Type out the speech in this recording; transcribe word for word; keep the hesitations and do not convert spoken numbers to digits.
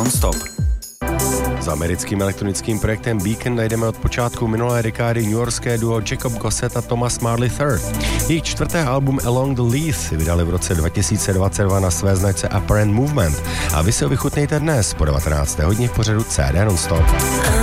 non-stop. S americkým elektronickým projektem Beacon najdeme od počátku minulé dekády newyorské duo Jacob Gossett a Thomas Marley třetí. Jejich čtvrté album Along the Leith vydali v roce dva tisíce dvacet dva na své značce Apparent Movement a vy si ho vychutnejte dnes po devatenácté hodině v pořadu C D non-stop.